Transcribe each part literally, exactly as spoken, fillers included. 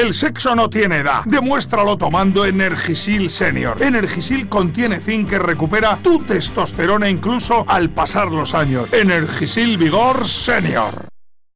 El sexo no tiene edad. Demuéstralo tomando Energisil Senior. Energisil contiene zinc que recupera tu testosterona incluso al pasar los años. Energisil Vigor Senior.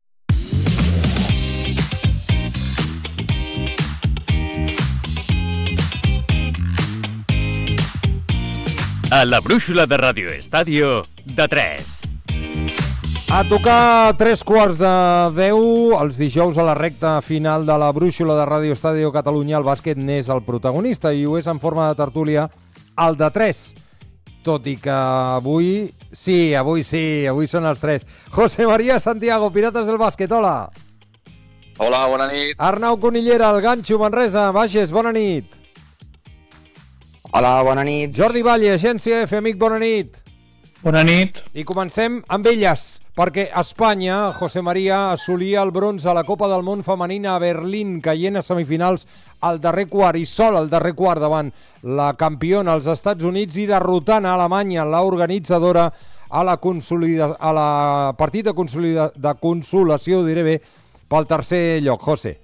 A la brúixola de Ràdio Estadio, de tres. A tocar tres quarts de deu, els dijous a la recta final de la brúixola de Ràdio Estadio Catalunya, el bàsquet n'és el protagonista i ho és en forma de tertúlia el de tres. Tot i que avui, sí, avui sí, avui són els tres. José María Santiago, Pirates del Bàsquet, hola. Hola, bona nit. Arnau Conillera, el Ganxo, Manresa, Baixes, bona nit. Hola, bona nit. Jordi Valle, Agència F, amic, bona nit. Bona nit. I comencem amb elles, perquè Espanya, José María, assolia el bronze a la Copa del Món femenina a Berlín, caient a semifinals al darrer quart i sol al darrer quart davant la campiona als Estats Units i derrotant a Alemanya, la organitzadora, a la, consolida, a la partit de, consolida, de consolació, diré bé, pel tercer lloc. José.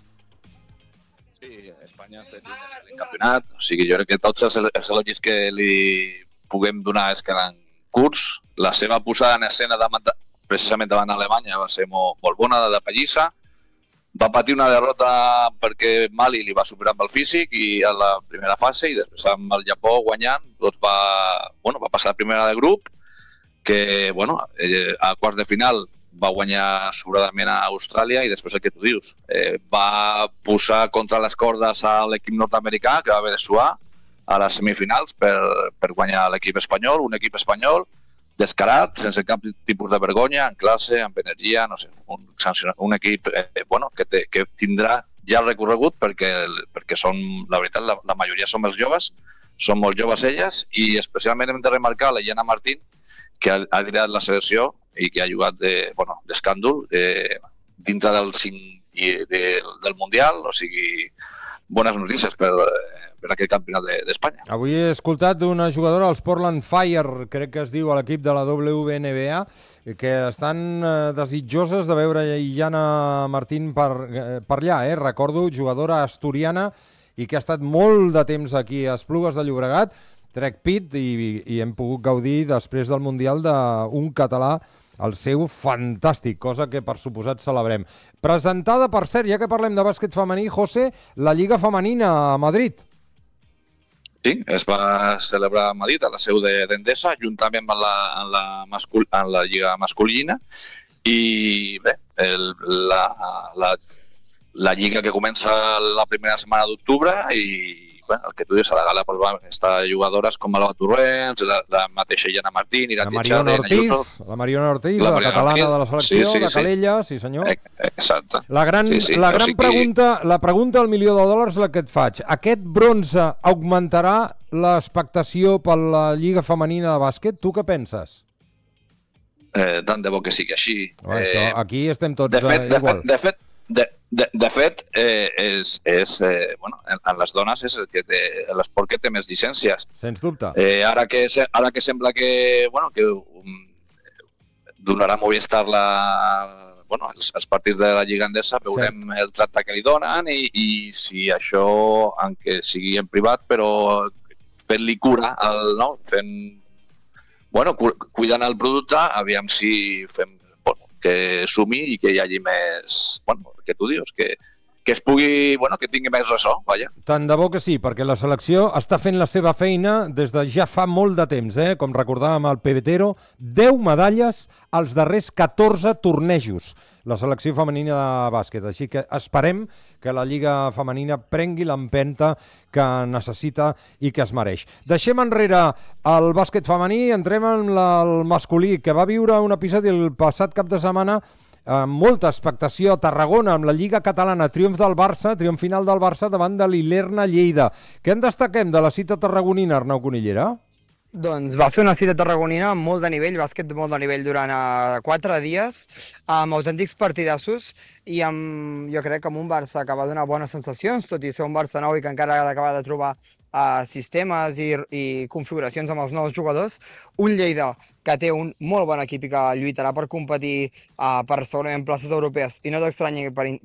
Sí, Espanya ha fet un excel·lent campionat, o sigui, jo crec que tots els, els elogis que li puguem donar es queden curts. La seva posada en escena davant, precisament davant Alemanya va ser molt, molt bona, de pallissa. Va patir una derrota perquè Mali li va superar amb el físic i a la primera fase, i després amb el Japó guanyant, doncs va, bueno, va passar a primera de grup, que bueno, a quarts de final va guanyar sobradament a Austràlia i després el que tu dius. Eh, va posar contra les cordes a l'equip nord-americà, que va haver de suar a les semifinals per, per guanyar l'equip espanyol, un equip espanyol descarat, sense cap tipus de vergonya, en classe, amb energia, no sé, un, un equip eh, bueno, que, té, que tindrà ja recorregut perquè, perquè són, la veritat, la, la majoria som els joves, són molt joves elles, i especialment hem de remarcar la Iana Martín, que ha, ha liderat la selecció i que ha jugat de, bueno, d'escàndol eh, dintre del cinc i de, del Mundial, o sigui, bones notícies per, per aquest campionat d'Espanya. Avui he escoltat una jugadora dels Portland Fire, crec que es diu a l'equip de la W N B A, que estan eh, desitjoses de veure Iana Martín per, eh, per allà, eh? Recordo, jugadora asturiana i que ha estat molt de temps aquí a Esplugues de Llobregat, trec pit i, i hem pogut gaudir després del Mundial d'un català el seu fantàstic, cosa que per suposat celebrem. Presentada, per cert, ja que parlem de bàsquet femení, José, la Lliga Femenina a Madrid. Sí, es va celebrar a Madrid, a la seu d'Endesa, juntament amb la, amb la, mascul, amb la Lliga masculina, i bé, el, la, la, la Lliga que comença la primera setmana d'octubre i bueno, el que tu dius, a la gala pues, van estar jugadores com Alba Torrents, la, la mateixa Iana Martín, la Mariona Ortiz, la Mariona Ortiz, la, la catalana Ortiz, de la selecció, sí, sí, de Calella, sí, sí senyor. Exacte. La gran, sí, sí, la gran o sigui... pregunta, la pregunta al milió de dòlars la que et faig. Aquest bronze augmentarà l'expectació per la Lliga Femenina de bàsquet? Tu què penses? Eh, tant de bo que sigui així. Oh, això, eh, aquí estem tots de fet, eh, igual. De fet, de, de, de fet eh, és, és, eh, bueno, en, en les dones és el que té, l'esport que té més llicències. Sens dubte. Eh, ara, que, ara que sembla que, bueno, que um, donarà Movistar la, bueno, els, els partits de la Lliga Endesa, veurem sí. el tracte que li donen i, i si això, aunque sigui en privat, però fent-li cura, el, no? fent, bueno, cuidant el producte, aviam si fem que sumi i que hi hagi més, bueno, que tu dius, que, que es pugui, bueno, que tingui més ressò, vaja. Tant de bo que sí, perquè la selecció està fent la seva feina des de ja fa molt de temps, eh? Com recordàvem al Pebetero, deu medalles als darrers catorze tornejos, la selecció femenina de bàsquet. Així que esperem que la Lliga Femenina prengui l'empenta que necessita i que es mereix. Deixem enrere el bàsquet femení, entrem en la, el masculí, que va viure un episodi el passat cap de setmana amb molta expectació a Tarragona, amb la Lliga Catalana, triomf del Barça, triomf final del Barça davant de l'Ilerna Lleida. Què en destaquem de la cita tarragonina, Arnau Conillera? Doncs va ser una cita tarragonina amb molt de nivell, bàsquet de molt de nivell durant uh, quatre dies, amb autèntics partidassos i amb, jo crec que amb un Barça que va donar bones sensacions, tot i ser un Barça nou i que encara ha d'acabar de trobar uh, sistemes i, i configuracions amb els nous jugadors, un Lleida que té un molt bon equip i que lluitarà per competir uh, per segurament places europees i no t'estranyi per